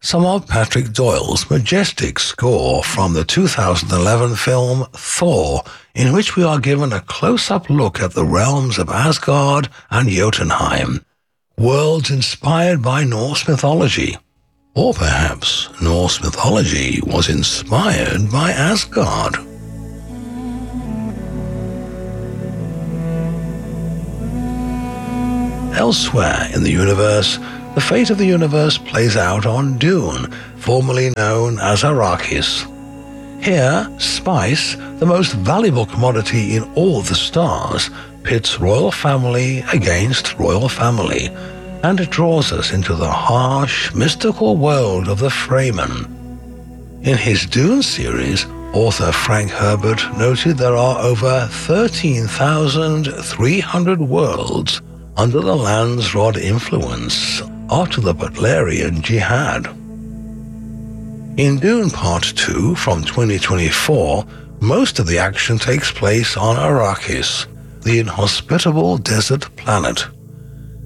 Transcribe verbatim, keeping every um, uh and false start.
some of Patrick Doyle's majestic score from the two thousand eleven film Thor, in which we are given a close-up look at the realms of Asgard and Jotunheim, worlds inspired by Norse mythology. Or perhaps Norse mythology was inspired by Asgard. Elsewhere in the universe, the fate of the universe plays out on Dune, formerly known as Arrakis. Here, spice, the most valuable commodity in all the stars, pits royal family against royal family, and it draws us into the harsh, mystical world of the Fremen. In his Dune series, author Frank Herbert noted there are over thirteen thousand three hundred worlds under the Landsrod influence after the Butlerian Jihad. In Dune Part two from twenty twenty-four, most of the action takes place on Arrakis, the inhospitable desert planet.